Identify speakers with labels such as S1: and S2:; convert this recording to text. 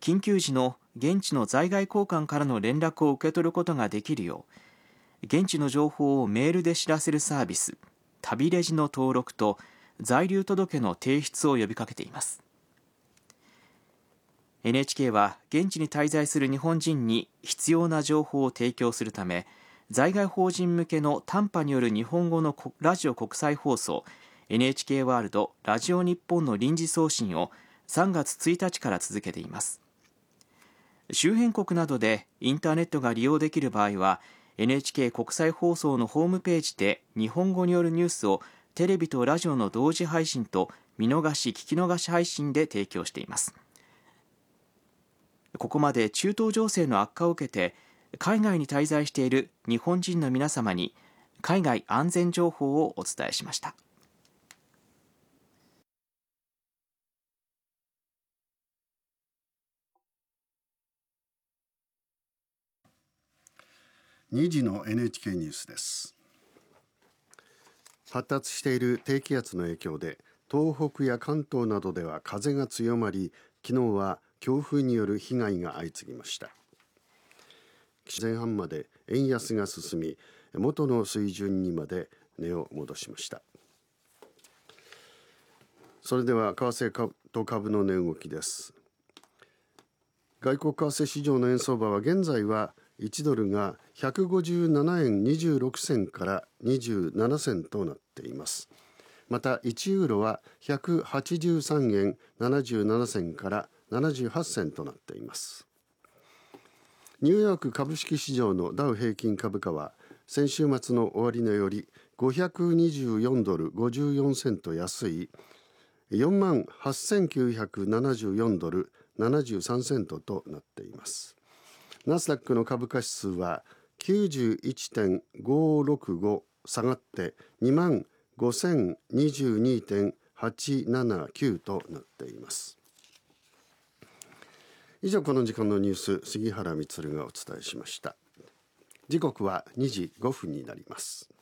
S1: 緊急時の現地の在外公館からの連絡を受け取ることができるよう、現地の情報をメールで知らせるサービス、旅レジの登録と在留届の提出を呼びかけています。NHK は現地に滞在する日本人に必要な情報を提供するため、在外邦人向けの短波による日本語のラジオ国際放送 NHK ワールドラジオ日本の臨時送信を3月1日から続けています。周辺国などでインターネットが利用できる場合は NHK 国際放送のホームページで日本語によるニュースをテレビとラジオの同時配信と見逃し聞き逃し配信で提供しています。ここまで中東情勢の悪化を受けて海外に滞在している日本人の皆様に海外安全情報をお伝えしました。
S2: 2時の NHK ニュースです。発達している低気圧の影響で東北や関東などでは風が強まり、昨日は強風による被害が相次ぎました。前半まで円安が進み、元の水準にまで値を戻しました。それでは為替と株の値動きです。外国為替市場の円相場は現在は1ドルが157円26銭から27銭となっています。また1ユーロは183円77銭から78銭となっています。ニューヨーク株式市場のダウ平均株価は先週末の終値より524ドル54セント安い 48,974 ドル73セントとなっています。ナスダックの株価指数は 91.565 下がって25,022.879 となっています。以上、この時間のニュース、杉原充がお伝えしました。時刻は2時5分になります。